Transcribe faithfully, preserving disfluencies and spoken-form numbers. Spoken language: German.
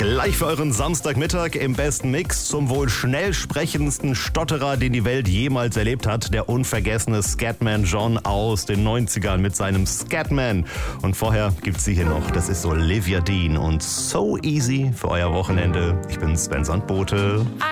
Gleich für euren Samstagmittag im besten Mix zum wohl schnell sprechendsten Stotterer, den die Welt jemals erlebt hat. Der unvergessene Scatman John aus den neunzigern mit seinem Scatman. Und vorher gibt's sie hier noch. Das ist Olivia Dean und So Easy für euer Wochenende. Ich bin Sven Sandbote.